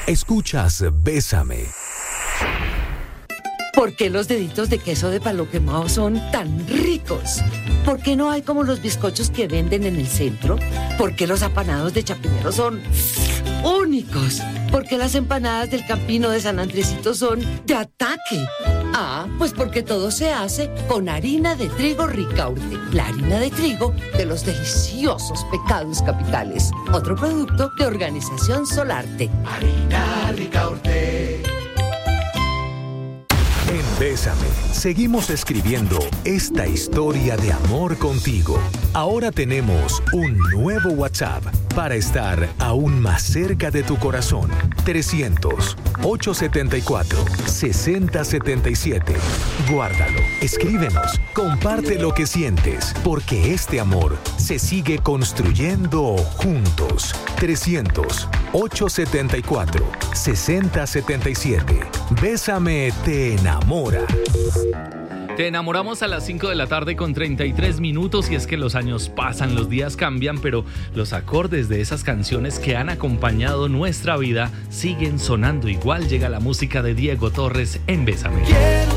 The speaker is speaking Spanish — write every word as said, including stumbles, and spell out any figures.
Escuchas Bésame. ¿Por qué los deditos de queso de palo quemado son tan ricos? ¿Por qué no hay como los bizcochos que venden en el centro? ¿Por qué los apanados de Chapinero son únicos? ¿Por qué las empanadas del Campino de San Andresito son de ataque? Ah, pues porque todo se hace con harina de trigo Ricaurte, la harina de trigo de los deliciosos pecados capitales. Otro producto de Organización Solarte. Harina Ricaurte. En Bésame, seguimos escribiendo esta historia de amor contigo. Ahora tenemos un nuevo WhatsApp para estar aún más cerca de tu corazón. trescientos, ochocientos setenta y cuatro, sesenta setenta y siete. Guárdalo, escríbenos, comparte lo que sientes, porque este amor se sigue construyendo juntos. trescientos, ochocientos setenta y cuatro, sesenta setenta y siete. Bésame te enamora. Te enamoramos a las cinco de la tarde con treinta y tres minutos y es que los años pasan, los días cambian, pero los acordes de esas canciones que han acompañado nuestra vida siguen sonando igual. Llega la música de Diego Torres en Bésame.